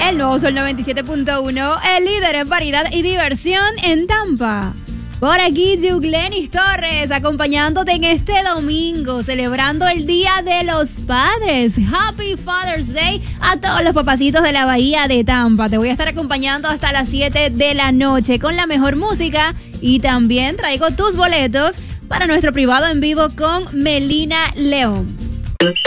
El nuevo Sol 97.1, el líder en variedad y diversión en Tampa. Por aquí, Yuglenis Torres, acompañándote en este domingo, celebrando el Día de los Padres. Happy Father's Day a todos los papacitos de la Bahía de Tampa. Te voy a estar acompañando hasta las 7 de la noche con la mejor música y también traigo tus boletos para nuestro privado en vivo con Melina León.